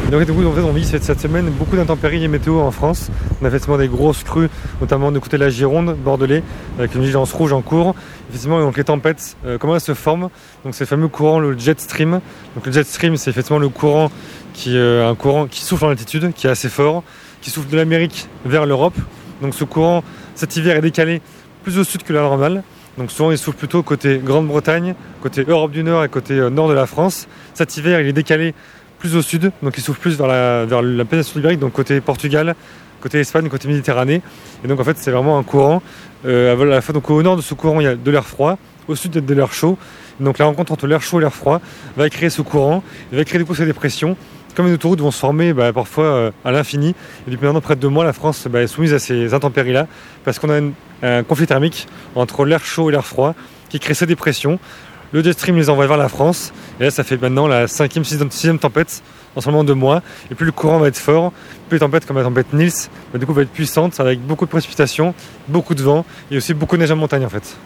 Donc du coup, en fait, on vit cette semaine beaucoup d'intempéries et météo en France. On a effectivement des grosses crues, notamment du côté de la Gironde, Bordelais, avec une vigilance rouge en cours. Effectivement, donc les tempêtes, comment elles se forment? Donc c'est le fameux courant, le jet stream. Donc le jet stream, c'est effectivement le courant un courant qui souffle en altitude, qui est assez fort, qui souffle de l'Amérique vers l'Europe. Donc ce courant, cet hiver, est décalé plus au sud que la normale. Donc souvent il souffle plutôt côté Grande-Bretagne, côté Europe du Nord et côté nord de la France. Cet hiver il est décalé plus au sud, donc il souffle plus vers la péninsule ibérique, donc côté Portugal, côté Espagne, côté Méditerranée. Et donc en fait c'est vraiment un courant. À la fois, donc au nord de ce courant il y a de l'air froid, au sud il y a de l'air chaud. Et donc la rencontre entre l'air chaud et l'air froid va créer ce courant, et va créer du coup ces dépressions. Comme les autoroutes vont se former parfois à l'infini. Et depuis maintenant près de 2 mois, la France est soumise à ces intempéries-là, parce qu'on a un conflit thermique entre l'air chaud et l'air froid qui crée ces dépressions. Le jet stream les envoie vers la France, et là ça fait maintenant la 5e, 6e tempête en seulement 2 mois. Et plus le courant va être fort, plus les tempêtes comme la tempête Nils du coup va être puissante, avec beaucoup de précipitations, beaucoup de vent et aussi beaucoup de neige en montagne en fait.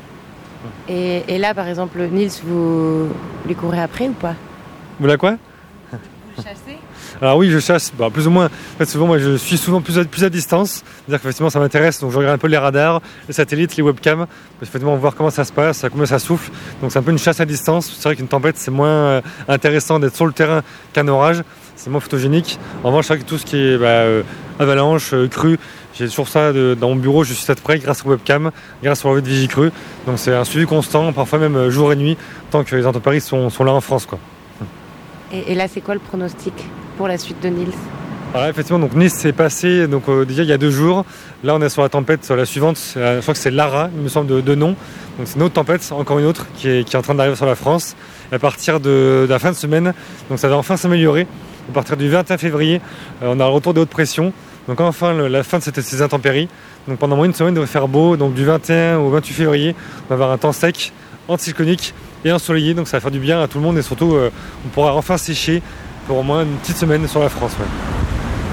Et là par exemple Nils, vous lui courez après ou pas? Vous la quoi? Vous chassez? Alors oui, je chasse, plus ou moins. En fait, souvent, moi, je suis souvent plus à distance. C'est-à-dire qu'effectivement, ça m'intéresse. Donc, je regarde un peu les radars, les satellites, les webcams. Effectivement, voir comment ça se passe, combien ça souffle. Donc, c'est un peu une chasse à distance. C'est vrai qu'une tempête, c'est moins intéressant d'être sur le terrain qu'un orage. C'est moins photogénique. En revanche, c'est vrai que tout ce qui est avalanche, crue, j'ai toujours ça dans mon bureau. Je suis ça de près grâce aux webcams, grâce au relevé de Vigicru. Donc, c'est un suivi constant, parfois même jour et nuit, tant que les intempéries sont là en France, quoi. Et là, c'est quoi le pronostic pour la suite de Nils? Alors effectivement, donc Nice s'est passé déjà il y a 2 jours. Là, on est sur la tempête, sur la suivante. Je crois que c'est Lara, il me semble, de nom. Donc c'est une autre tempête, encore une autre, qui est en train d'arriver sur la France. Et à partir de la fin de semaine, donc ça va enfin s'améliorer. À partir du 21 février, on a le retour des hautes pressions. Donc enfin, la fin de ces intempéries. Donc pendant moins une semaine, il devrait faire beau. Donc du 21 au 28 février, on va avoir un temps sec, anticyclonique et ensoleillé. Donc ça va faire du bien à tout le monde et surtout, on pourra enfin sécher pour au moins une petite semaine sur la France. Ouais.